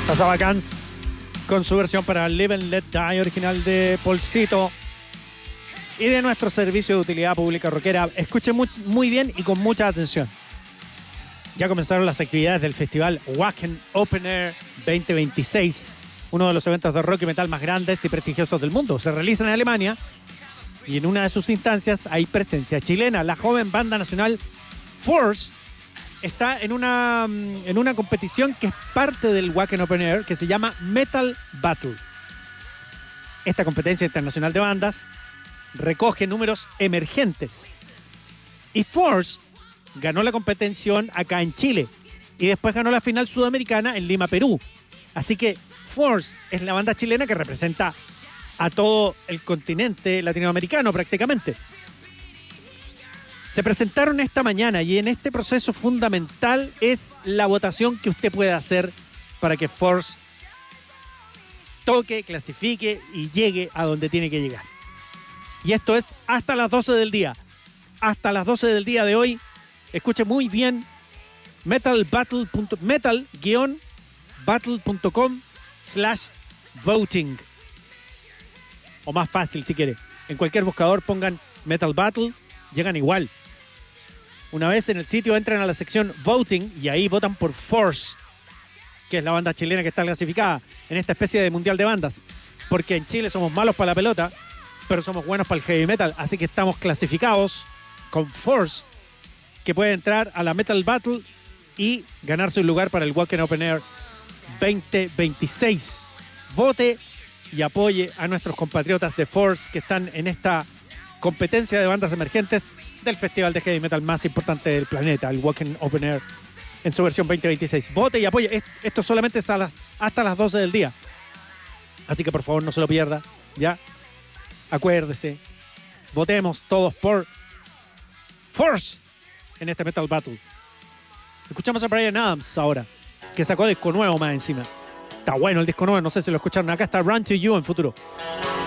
Pasaba Guns con su versión para Live and Let Die, original de Paulcito. Y de nuestro servicio de utilidad pública rockera. Escuchen muy bien y con mucha atención. Ya comenzaron las actividades del festival Wacken Open Air 2026, uno de los eventos de rock y metal más grandes y prestigiosos del mundo. Se realiza en Alemania y en una de sus instancias hay presencia chilena. La joven banda nacional Force está en una competición que es parte del Wacken Open Air, que se llama Metal Battle. Esta competencia internacional de bandas recoge números emergentes. Y Force ganó la competición acá en Chile y después ganó la final sudamericana en Lima, Perú. Así que Force es la banda chilena que representa a todo el continente latinoamericano prácticamente. Se presentaron esta mañana y en este proceso fundamental es la votación que usted puede hacer para que Force toque, clasifique y llegue a donde tiene que llegar. Y esto es hasta las 12 del día. Hasta las 12 del día de hoy. Escuche muy bien. metal-battle.com/voting. O más fácil si quiere. En cualquier buscador pongan Metal Battle. Llegan igual. Una vez en el sitio entran a la sección Voting y ahí votan por Force, que es la banda chilena que está clasificada en esta especie de mundial de bandas. Porque en Chile somos malos para la pelota, pero somos buenos para el heavy metal. Así que estamos clasificados con Force, que puede entrar a la Metal Battle y ganarse un lugar para el Wacken Open Air 2026. Vote y apoye a nuestros compatriotas de Force que están en esta competencia de bandas emergentes del festival de heavy metal más importante del planeta, el Wacken Open Air en su versión 2026. Vote y apoye. Esto solamente está hasta las 12 del día. Así que por favor no se lo pierda. Ya, acuérdese. Votemos todos por Force en este Metal Battle. Escuchamos a Bryan Adams ahora, que sacó disco nuevo más encima. Está bueno el disco nuevo, no sé si lo escucharon. Acá está Run to You en futuro.